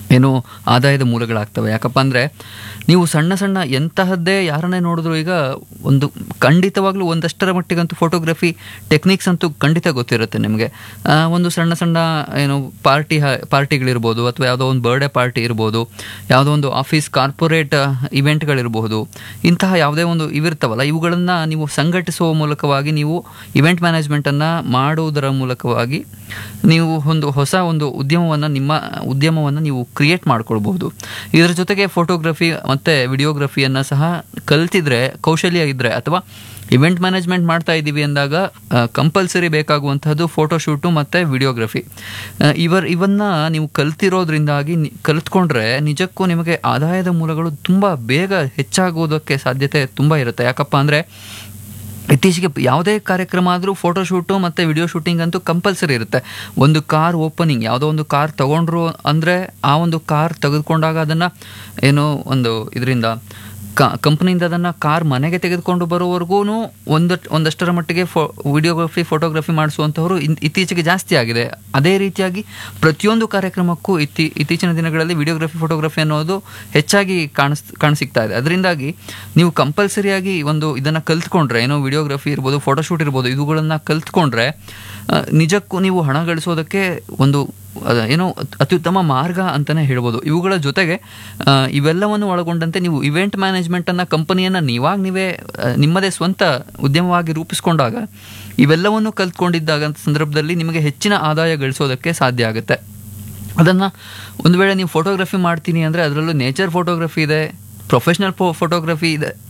ಏನು ಆದಾಯದ ಮೂಲಗಳಾಗ್ತವೆ. ಯಾಕಪ್ಪ ಅಂದರೆ ನೀವು ಸಣ್ಣ ಸಣ್ಣ ಎಂತಹದ್ದೇ ಯಾರನ್ನೇ ನೋಡಿದ್ರು ಈಗ ಒಂದು ಖಂಡಿತವಾಗ್ಲೂ ಒಂದಷ್ಟರ ಮಟ್ಟಿಗಂತೂ ಫೋಟೋಗ್ರಫಿ ಟೆಕ್ನಿಕ್ಸ್ ಅಂತೂ ಖಂಡಿತ ಗೊತ್ತಿರುತ್ತೆ ನಿಮಗೆ. ಒಂದು ಸಣ್ಣ ಸಣ್ಣ ಏನು ಪಾರ್ಟಿಗಳಿರ್ಬೋದು, ಅಥವಾ ಯಾವುದೋ ಒಂದು ಬರ್ಡೇ ಪಾರ್ಟಿ ಇರ್ಬೋದು, ಯಾವುದೋ ಒಂದು ಆಫೀಸ್ ಕಾರ್ಪೊರೇಟ್ ಇವೆಂಟ್ಗಳಿರ್ಬೋದು, ಇಂತಹ ಯಾವುದೇ ಒಂದು ಇವಿರ್ತಾವಲ್ಲ, ಇವುಗಳನ್ನು ನೀವು ಸಂಘಟಿಸುವ ಮೂಲಕವಾಗಿ ನೀವು ಇವೆಂಟ್ ಮ್ಯಾನೇಜ್ಮೆಂಟನ್ನು ಮಾಡುವುದರ ಮೂಲಕವಾಗಿ ನೀವು ಹೊಸ ಒಂದು ಉದ್ಯಮವನ್ನು ನೀವು ಕ್ರಿಯೇಟ್ ಮಾಡ್ಕೊಳ್ಬಹುದು. ಇದರ ಜೊತೆಗೆ ಫೋಟೋಗ್ರಫಿ ಮತ್ತು ವಿಡಿಯೋಗ್ರಫಿಯನ್ನು ಸಹ ಕಲ್ತಿದ್ರೆ, ಕೌಶಲ್ಯ ಇದ್ದರೆ, ಅಥವಾ ಇವೆಂಟ್ ಮ್ಯಾನೇಜ್ಮೆಂಟ್ ಮಾಡ್ತಾ ಇದ್ದೀವಿ ಅಂದಾಗ ಕಂಪಲ್ಸರಿ ಬೇಕಾಗುವಂಥದ್ದು ಫೋಟೋಶೂಟು ಮತ್ತು ವಿಡಿಯೋಗ್ರಫಿ. ಇವನ್ನ ನೀವು ಕಲ್ತಿರೋದ್ರಿಂದಾಗಿ ಕಲ್ತ್ಕೊಂಡ್ರೆ ನಿಜಕ್ಕೂ ನಿಮಗೆ ಆದಾಯದ ಮೂಲಗಳು ತುಂಬ ಬೇಗ ಹೆಚ್ಚಾಗುವುದಕ್ಕೆ ಸಾಧ್ಯತೆ ತುಂಬ ಇರುತ್ತೆ. ಯಾಕಪ್ಪ ಅಂದರೆ ಇತ್ತೀಚೆಗೆ ಯಾವುದೇ ಕಾರ್ಯಕ್ರಮ ಆದರೂ ಫೋಟೋಶೂಟು ಮತ್ತು ವಿಡಿಯೋ ಶೂಟಿಂಗ್ ಅಂತೂ ಕಂಪಲ್ಸರಿ ಇರುತ್ತೆ. ಒಂದು ಕಾರ್ ಓಪನಿಂಗ್, ಯಾವುದೋ ಒಂದು ಕಾರ್ ತೊಗೊಂಡ್ರು ಅಂದರೆ ಆ ಒಂದು ಕಾರ್ ತೆಗೆದುಕೊಂಡಾಗ ಅದನ್ನು ಏನೋ ಒಂದು ಇದರಿಂದ ಕಂಪ್ನಿಯಿಂದ ಅದನ್ನು ಕಾರ್ ಮನೆಗೆ ತೆಗೆದುಕೊಂಡು ಬರೋವರೆಗೂ ಒಂದಷ್ಟರ ಮಟ್ಟಿಗೆ ವಿಡಿಯೋಗ್ರಫಿ ಫೋಟೋಗ್ರಫಿ ಮಾಡಿಸುವಂಥವ್ರು ಇತ್ತೀಚೆಗೆ ಜಾಸ್ತಿ ಆಗಿದೆ. ಅದೇ ರೀತಿಯಾಗಿ ಪ್ರತಿಯೊಂದು ಕಾರ್ಯಕ್ರಮಕ್ಕೂ ಇತ್ತೀಚಿನ ದಿನಗಳಲ್ಲಿ ವಿಡಿಯೋಗ್ರಫಿ ಫೋಟೋಗ್ರಫಿ ಅನ್ನೋದು ಹೆಚ್ಚಾಗಿ ಕಾಣಿಸಿಕ್ತಾ ಇದೆ. ಅದರಿಂದಾಗಿ ನೀವು ಕಂಪಲ್ಸರಿಯಾಗಿ ಇದನ್ನು ಕಲ್ತ್ಕೊಂಡ್ರೆ, ಏನೋ ವಿಡಿಯೋಗ್ರಫಿ ಇರ್ಬೋದು, ಫೋಟೋಶೂಟ್ ಇರ್ಬೋದು, ಇವುಗಳನ್ನು ಕಲ್ತ್ಕೊಂಡ್ರೆ ನಿಜಕ್ಕೂ ನೀವು ಹಣ ಗಳಿಸೋದಕ್ಕೆ ಒಂದು ಏನೋ ಅತ್ಯುತ್ತಮ ಮಾರ್ಗ ಅಂತಲೇ ಹೇಳ್ಬೋದು. ಇವುಗಳ ಜೊತೆಗೆ ಇವೆಲ್ಲವನ್ನು ಒಳಗೊಂಡಂತೆ ನೀವು ಇವೆಂಟ್ ಮ್ಯಾನೇಜ್ಮೆಂಟನ್ನು ಕಂಪನಿಯನ್ನು ನೀವೇ ನಿಮ್ಮದೇ ಸ್ವಂತ ಉದ್ಯಮವಾಗಿ ರೂಪಿಸ್ಕೊಂಡಾಗ, ಇವೆಲ್ಲವನ್ನು ಕಲ್ತ್ಕೊಂಡಿದ್ದಾಗ ಸಂದರ್ಭದಲ್ಲಿ ನಿಮಗೆ ಹೆಚ್ಚಿನ ಆದಾಯ ಗಳಿಸೋದಕ್ಕೆ ಸಾಧ್ಯ ಆಗುತ್ತೆ. ಅದನ್ನು ಒಂದು ವೇಳೆ ನೀವು ಫೋಟೋಗ್ರಫಿ ಮಾಡ್ತೀನಿ ಅಂದರೆ ಅದರಲ್ಲೂ ನೇಚರ್ ಫೋಟೋಗ್ರಫಿ ಇದೆ, ಪ್ರೊಫೆಷ್ನಲ್ ಫೋಟೋಗ್ರಫಿ ಇದೆ,